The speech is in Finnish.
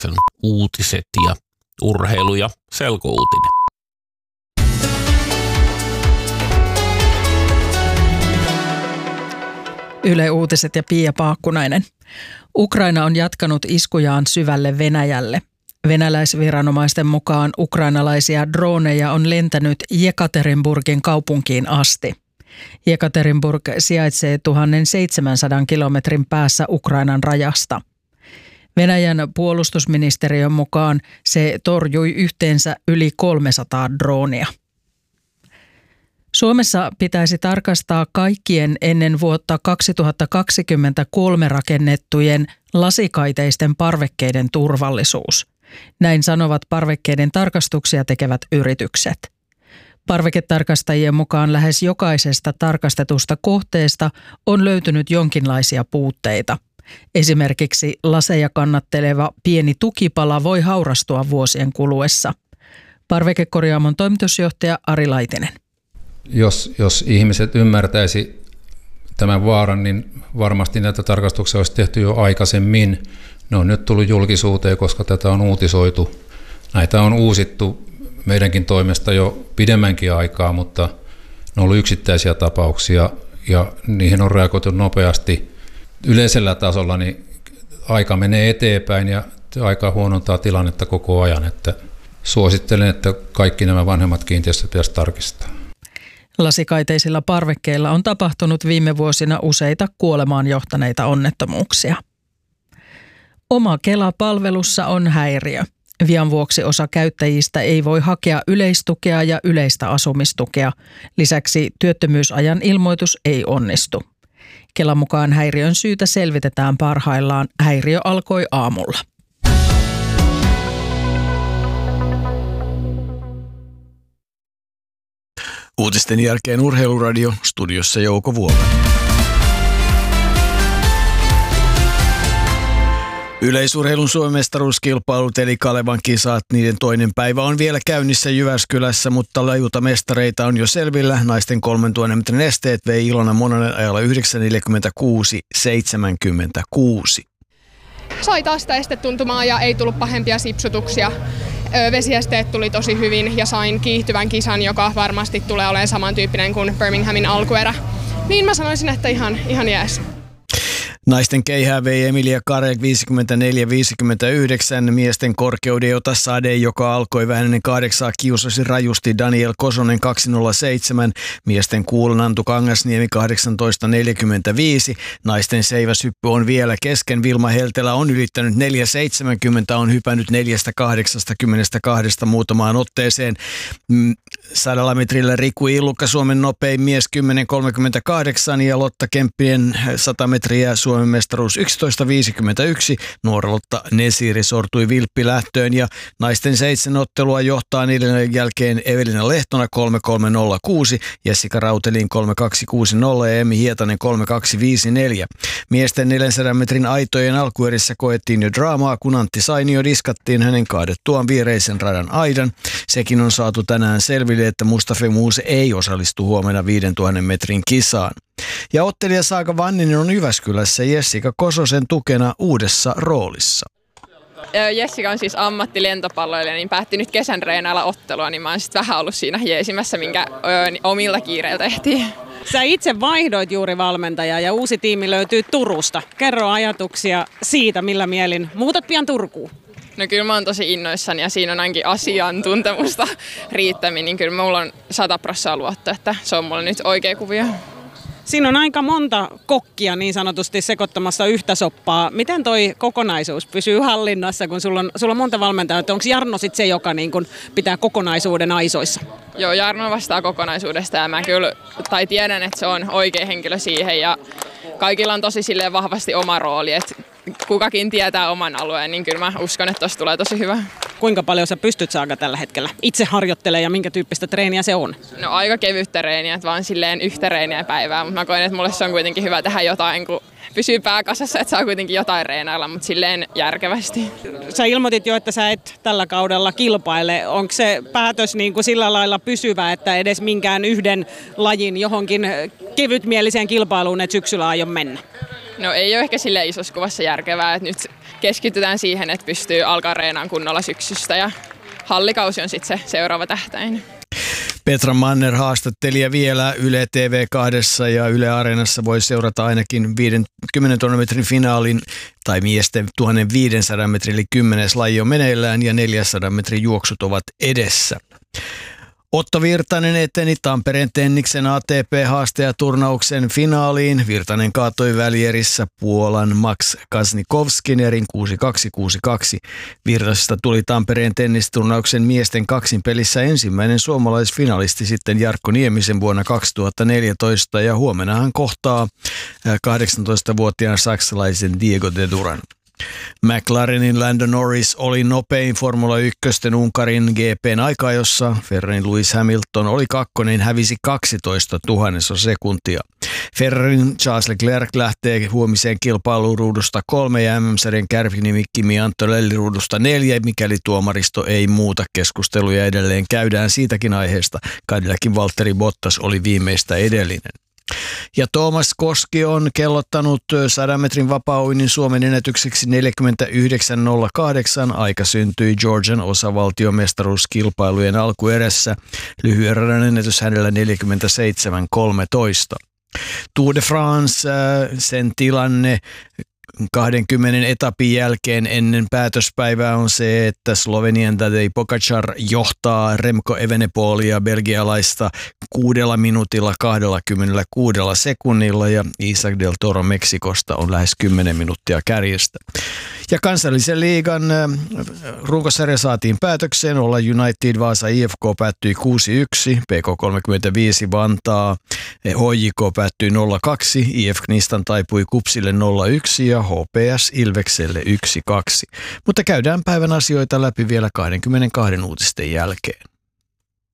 uutiset ja urheilu ja selkouutinen. Yle Uutiset ja Pia Paakkunainen. Ukraina on jatkanut iskujaan syvälle Venäjälle. Venäläisviranomaisten mukaan ukrainalaisia droneja on lentänyt Jekaterinburgin kaupunkiin asti. Jekaterinburg sijaitsee 1700 kilometrin päässä Ukrainan rajasta. Venäjän puolustusministeriön mukaan se torjui yhteensä yli 300 droonia. Suomessa pitäisi tarkastaa kaikkien ennen vuotta 2023 rakennettujen lasikaiteisten parvekkeiden turvallisuus. Näin sanovat parvekkeiden tarkastuksia tekevät yritykset. Parveketarkastajien mukaan lähes jokaisesta tarkastetusta kohteesta on löytynyt jonkinlaisia puutteita. Esimerkiksi laseja kannatteleva pieni tukipala voi haurastua vuosien kuluessa. Parvekekorjaamon toimitusjohtaja Ari Laitinen. Jos ihmiset ymmärtäisi tämän vaaran, niin varmasti näitä tarkastuksia olisi tehty jo aikaisemmin. Ne on nyt tullut julkisuuteen, koska tätä on uutisoitu. Näitä on uusittu meidänkin toimesta jo pidemmänkin aikaa, mutta ne on ollut yksittäisiä tapauksia ja niihin on reagoitu nopeasti. Yleisellä tasolla niin aika menee eteenpäin ja aika huonontaa tilannetta koko ajan. Että suosittelen, että kaikki nämä vanhemmat kiinteistöt pitäisi tarkistaa. Lasikaiteisilla parvekkeilla on tapahtunut viime vuosina useita kuolemaan johtaneita onnettomuuksia. Oma Kela-palvelussa on häiriö. Vian vuoksi osa käyttäjistä ei voi hakea yleistukea ja yleistä asumistukea. Lisäksi työttömyysajan ilmoitus ei onnistu. Kelan mukaan häiriön syytä selvitetään parhaillaan. Häiriö alkoi aamulla. Uutisten jälkeen Urheiluradio, studiossa Jouko Vuola. Yleisurheilun Suomen mestaruuskilpailut eli Kalevan kisat, niiden toinen päivä on vielä käynnissä Jyväskylässä, mutta lajuutamestareita on jo selvillä. Naisten 3000 metrin esteet vei Ilona Mononen ajalla 9.46.76. Sai taas sitä estetuntumaa ja ei tullut pahempia sipsutuksia. Vesiesteet tuli tosi hyvin ja sain kiihtyvän kisan, joka varmasti tulee olemaan samantyyppinen kuin Birminghamin alkuerä. Niin mä sanoisin, että ihan jees. Naisten keihää vei Emilia Karek 54-59, miesten korkeuden Jota Sade, joka alkoi vähän ennen 8, kiusasi rajusti Daniel Kosonen 207, miesten Kuulan Antu Kangasniemi 18.45, naisten seiväshyppy on vielä kesken, Vilma Heltelä on ylittänyt 4.70, on hypännyt 4.82 muutamaan otteeseen. 100 metrillä Riku Illukka Suomen nopein mies 10.38 ja Lotta Kemppien 100 metriä Suomen mestaruus 11.51. Nuora Lotta Nesiri sortui vilppilähtöön ja naisten 7 ottelua johtaa niiden jälkeen Evelina Lehtona 3.306, Jessica Rautelin 3.260 ja Emmi Hietanen 3.254. Miesten 400 metrin aitojen alkuerissä koettiin jo draamaa, kun Antti Sainio diskattiin hänen kaadettuaan viereisen radan aidan. Sekin on saatu tänään selville, että Mustafa Muuse ei osallistu huomenna 5000 metrin kisaan. Ja ottelija Saaka Vanninen on Jyväskylässä Jessica Kososen tukena uudessa roolissa. Jessica on siis ammattilentopalloilija, niin päätti nyt kesän reenailla ottelua, niin mä oon sitten vähän ollut siinä jeesimässä, minkä omilla kiireillä tehtiin. Sä itse vaihdoit juuri valmentajaa ja uusi tiimi löytyy Turusta. Kerro ajatuksia siitä, millä mielin muutat pian Turkuun. No kyllä mä oon tosi innoissani ja siinä on ainakin asiantuntemusta riittämin, niin kyllä mulla on 100% luotto, että se on mulla nyt oikea kuvio. Siinä on aika monta kokkia niin sanotusti sekoittamassa yhtä soppaa. Miten toi kokonaisuus pysyy hallinnassa, kun sulla on monta valmentajaa? Onko Jarno sitten se, joka niin kun pitää kokonaisuuden aisoissa? Joo, Jarno vastaa kokonaisuudesta ja mä kyllä tiedän, että se on oikea henkilö siihen ja kaikilla on tosi silleen vahvasti oma rooli, että kukakin tietää oman alueen, niin kyllä mä uskon, että tosta tulee tosi hyvä. Kuinka paljon sä pystyt Saaka tällä hetkellä itse harjoittelemaan ja minkä tyyppistä treeniä se on? No aika kevyttä treeniä, että vaan silleen yhtä treeniä päivää, mutta mä koen, että mulle se on kuitenkin hyvä tehdä jotain, kun pysyy pääkasassa, että saa kuitenkin jotain reenailla, mutta silleen järkevästi. Sä ilmoitit jo, että sä et tällä kaudella kilpaile. Onko se päätös niin kuin sillä lailla pysyvä, että edes minkään yhden lajin johonkin kevytmieliseen kilpailuun et syksyllä aio mennä? No ei ole ehkä sille isossa kuvassa järkevää, että nyt keskitytään siihen, että pystyy alkaa reenaan kunnolla syksystä ja hallikausi on sitten se seuraava tähtäin. Petra Manner haastattelija vielä Yle TV2 ja Yle Areenassa voi seurata ainakin 50 000 metrin finaalin tai miesten 1500 metrin eli 10. laji on meneillään ja 400 metrin juoksut ovat edessä. Otto Virtanen eteni Tampereen Tenniksen ATP-haastajaturnauksen finaaliin. Virtanen kaatoi välierissä Puolan Max Kasnikovskin erin 6-2-6-2. Virtasesta tuli Tampereen tennisturnauksen miesten kaksinpelissä ensimmäinen suomalaisfinalisti sitten Jarkko Niemisen vuonna 2014 ja huomenna hän kohtaa 18-vuotiaan saksalaisen Diego de Duran. McLarenin Lando Norris oli nopein Formula 1 Unkarin GP:n aikajossa. Ferrarin Lewis Hamilton oli kakkonen, hävisi 12 000 sekuntia. Ferrarin Charles Leclerc lähtee huomiseen kilpailuun ruudusta 3 ja MM-sarjan kärkinimi Kimi Antonelli ruudusta 4, mikäli tuomaristo ei muuta. Keskusteluja edelleen käydään siitäkin aiheesta. Cadillakin Valtteri Bottas oli viimeistä edellinen. Ja Tuomas Koski on kellottanut 100 metrin vapaa-uinnin Suomen ennätykseksi 49.08. Aika syntyi Georgian osavaltiomestaruuskilpailujen alkuerässä. Lyhyen radan ennätys hänellä 47.13. Tour de France, sen tilanne 20 etapin jälkeen ennen päätöspäivää on se, että Slovenian Tadej Pogačar johtaa Remco Evenepoelia belgialaista 6 minuutilla 26 sekunnilla ja Isaac del Toro Meksikosta on lähes 10 minuuttia kärjestä. Ja kansallisen liigan runkosarja saatiin päätökseen. Olla United Vaasa IFK päättyi 6-1, PK35 Vantaa HJK päättyi 0-2, IF Knistan taipui Kupsille 0-1 ja HPS Ilvekselle 1-2. Mutta käydään päivän asioita läpi vielä 22 uutisten jälkeen.